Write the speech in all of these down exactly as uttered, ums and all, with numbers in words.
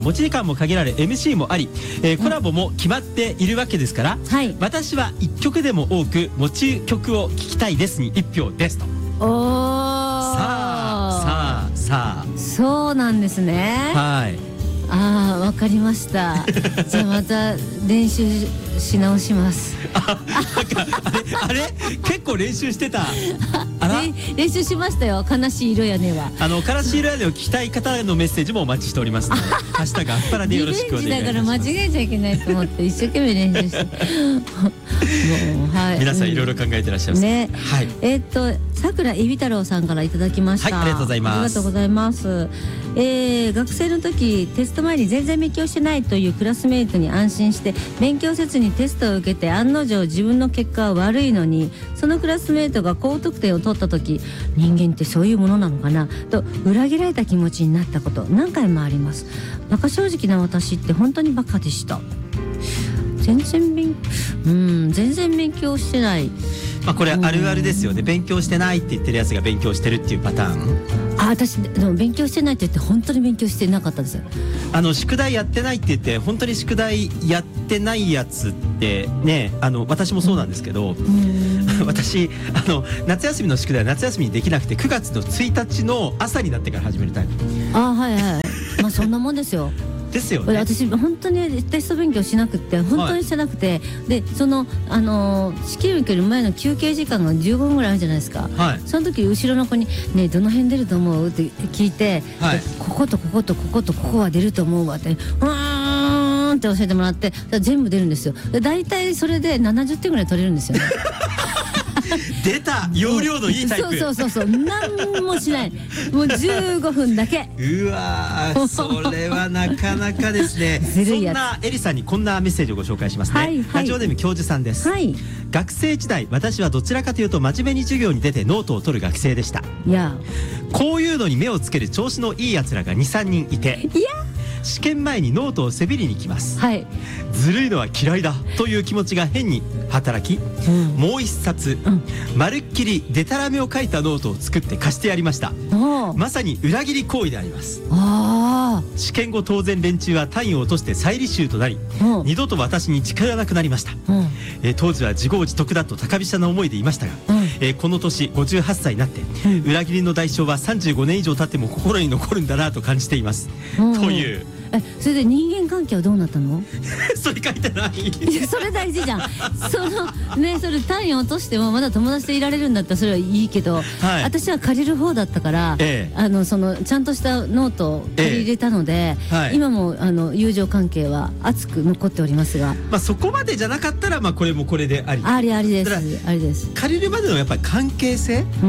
持ち時間も限られ エムシー もあり、えー、コラボも決まっているわけですから、はい、私はいっきょくでも多く持ち曲を聴きたいですにいち票ですと。 おー、 さあさあさあ、 そうなんですね。 はい、 ああ、わかりました。じゃあまた練習し直します。 あ、なんかあれあれ結構練習してた。あら、 練習しましたよ。悲しい色屋根は。 あの悲しい色屋根を聞きたい方へのメッセージもお待ちしておりますので、ハッシュタグアスパラでよろしくお願いします。 だから間違えちゃいけないと思って一生懸命練習して。もう、はい。 皆さんいろいろ考えてらっしゃいますね。 はい。 えっとさくらえび太郎さんからいただきました。 はい、ありがとうございます。 ありがとうございます。えー、学生の時テスト前に全然勉強してないというクラスメイトに安心して勉強せずにテストを受けて案の定自分の結果は悪いのに、そのクラスメイトが高得点を取った時、人間ってそういうものなのかなと裏切られた気持ちになったこと何回もあります。バカ正直な私って本当にバカでした。全然勉うん全然勉強してない。 まあこれあるあるですよね。勉強してないって言ってるやつが勉強してるっていうパターン。 あ、私でも勉強してないって言って本当に勉強してなかったですよ。 あの宿題やってないって言って本当に宿題やってないやつってね、あの私もそうなんですけど、私あの夏休みの宿題は夏休みにできなくてくがつのついたちの朝になってから始めるタイプ。 あ、はいはい。まあそんなもんですよ。 ですよね。 私本当にテスト勉強しなくて本当にしてなくて、はい、でそのあのー、試験受ける前の休憩時間がじゅうごふんぐらいあるじゃないですか、はい、その時後ろの子に「ねえどの辺出ると思う?」って聞いて、はい、こことこことこことここは出ると思うわって「うーん」って教えてもらって全部出るんですよ。だいたいそれでななじゅってんぐらい取れるんですよね。 出た、容量のいいタイプ。 そうそうそうそう、何もしない。もうじゅうごふんだけ。 うわー、それはなかなかですね。そんなエリさんにこんなメッセージをご紹介しますね。はいはい、ラジオネーム教授さんです。はい、学生時代私はどちらかというと真面目に授業に出てノートを取る学生でした。いや、こういうのに目をつける調子のいいやつらが にさんにんいて、いや試験前にノートをせびりに来ます、はい、ずるいのは嫌いだという気持ちが変に働き、うん、もう一冊、うん、まるっきりデタラメを書いたノートを作って貸してやりました。まさに裏切り行為であります。あ、試験後当然連中は単位を落として再履修となり、うん、二度と私に近寄らなくなりました、うん、えー、当時は自業自得だと高飛車な思いでいましたが、うん、えー、この年ごじゅうはっさいになって、うん、裏切りの代償はさんじゅうごねん以上経っても心に残るんだなと感じています、うん、という。 え、それで人間関係はどうなったの？ それ書いてない。 いや、それ大事じゃん。そのね、それ単位落としてもまだ友達といられるんだったらそれはいいけど、はい、私は借りる方だったから、ええ、あのそのちゃんとしたノートを借り入れたので、ええ、はい、今もあの友情関係は熱く残っておりますが、 まあそこまでじゃなかったらまあこれもこれであり。 ありありです。ありです。 借りるまでのやっぱり関係性。 うん。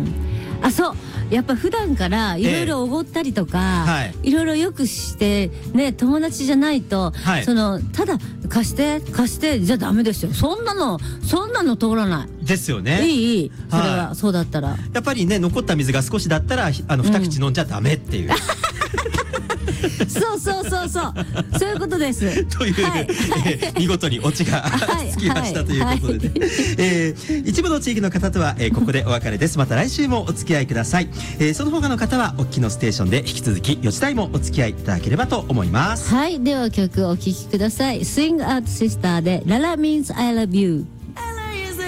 あ、そう。やっぱ普段からいろいろおごったりとか、いろいろよくしてね、友達じゃないと、はい、そのただ貸して貸してじゃダメですよ。そんなのそんなの通らないですよね。 いいいい、それは、はい、そうだったらやっぱりね、残った水が少しだったらあの二口飲んじゃダメっていう、うんそうそうそうそう、そういうことです。という、はい、えー、見事にオチがつきましたということでね、えー、一部の地域の方とは、えー、ここでお別れです。また来週もお付き合いください。えー、その他の方はお聞きのステーションで引き続きよじ台もお付き合いいただければと思います。 はい、では曲をお聴きください。 Swing Out Sister で Lala Means I Love You。